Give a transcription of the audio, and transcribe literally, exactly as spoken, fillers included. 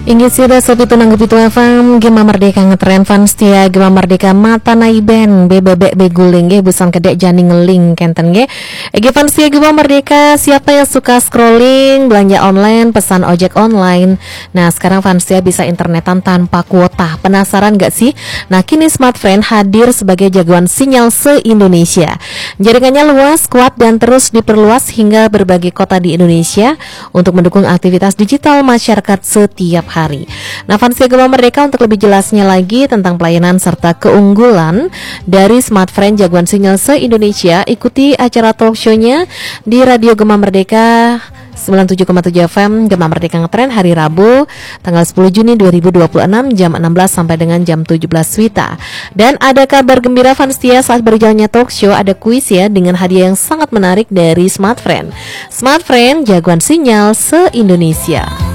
Inggih sira sopitu nanggepitu F M Gema Merdeka ngetren fans tia Gema Merdeka mata naiben bebebek beguling ge busan kedek jani ngeling kenten ge. Ege fans tia Gema Merdeka, siapa yang suka scrolling, belanja online, pesan ojek online. Nah, sekarang fans tia bisa internetan tanpa kuota. Penasaran gak sih? Nah, kini Smartfren hadir sebagai jagoan sinyal se-Indonesia. Jaringannya luas, kuat dan terus diperluas hingga berbagai kota di Indonesia untuk mendukung aktivitas digital masyarakat setiap hari. Nah, fans Gema Merdeka, untuk lebih jelasnya lagi tentang pelayanan serta keunggulan dari Smartfren jagoan sinyal se-Indonesia, ikuti acara talk show-nya di Radio Gema Merdeka sembilan puluh tujuh koma tujuh F M Gema Merdeka Ngetren hari Rabu tanggal sepuluh Juni dua ribu dua puluh enam jam enam belas sampai dengan jam tujuh belas Wita. Dan ada kabar gembira fans setia saat berjalannya talk show, ada kuis ya dengan hadiah yang sangat menarik dari Smartfren. Smartfren jagoan sinyal se-Indonesia.